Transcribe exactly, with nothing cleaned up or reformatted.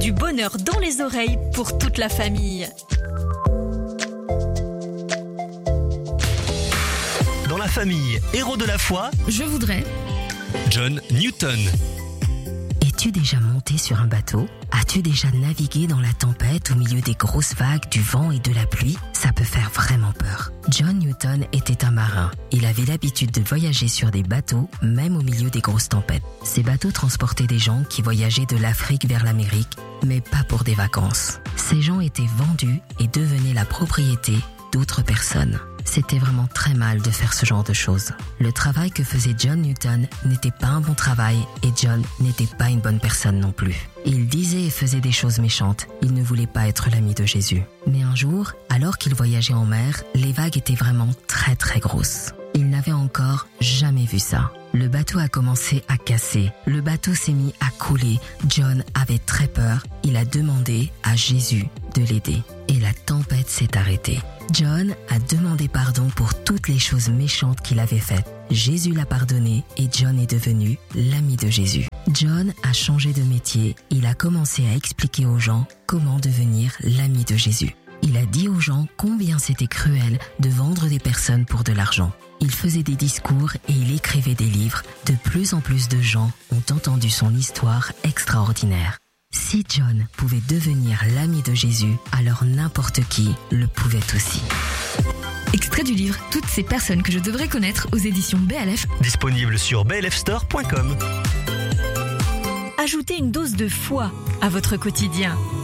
du bonheur dans les oreilles pour toute la famille. Dans la famille Héros de la foi, Je voudrais. John Newton. Es-tu déjà monté sur un bateau? As-tu déjà navigué dans la tempête au milieu des grosses vagues, du vent et de la pluie? Ça peut faire vraiment peur. John Newton était un marin. Il avait l'habitude de voyager sur des bateaux, même au milieu des grosses tempêtes. Ces bateaux transportaient des gens qui voyageaient de l'Afrique vers l'Amérique, mais pas pour des vacances. Ces gens étaient vendus et devenaient la propriété d'autres personnes. C'était vraiment très mal de faire ce genre de choses. Le travail que faisait John Newton n'était pas un bon travail et John n'était pas une bonne personne non plus. Il disait et faisait des choses méchantes. Il ne voulait pas être l'ami de Jésus. Mais un jour, alors qu'il voyageait en mer, les vagues étaient vraiment très très grosses. Il n'avait encore jamais vu ça. Le bateau a commencé à casser. Le bateau s'est mis à couler. John avait très peur. Il a demandé à Jésus de l'aider. Et la tempête s'est arrêtée. John a demandé pardon pour toutes les choses méchantes qu'il avait faites. Jésus l'a pardonné et John est devenu l'ami de Jésus. John a changé de métier. Il a commencé à expliquer aux gens comment devenir l'ami de Jésus. Il a dit aux gens combien c'était cruel de vendre des personnes pour de l'argent. Il faisait des discours et il écrivait des livres. De plus en plus de gens ont entendu son histoire extraordinaire. Si John pouvait devenir l'ami de Jésus, alors n'importe qui le pouvait aussi. Extrait du livre Toutes ces personnes que je devrais connaître aux éditions B L F. Disponible sur b l f store point com. Ajoutez une dose de foi à votre quotidien.